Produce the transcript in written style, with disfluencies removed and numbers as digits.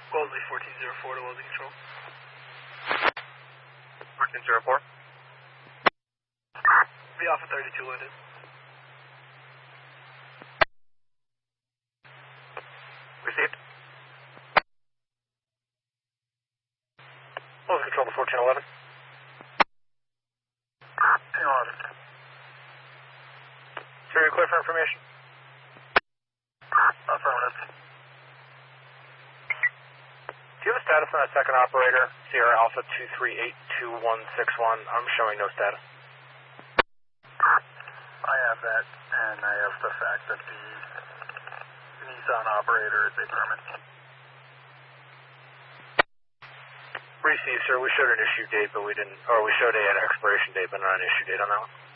Wellesley 1404 to Welding Control. 1404. Be off at 32 Linden. Received. Welding Control to 1411. 1011. Sir, you're clear for information? Affirmative. Do you have a status on that second operator, Sierra Alpha 23826161? I'm showing no status. I have that, and I have the fact that the Nissan operator is a permit. Received, sir. We showed an issue date, but we didn't, or we showed an expiration date, but not an issue date on that one.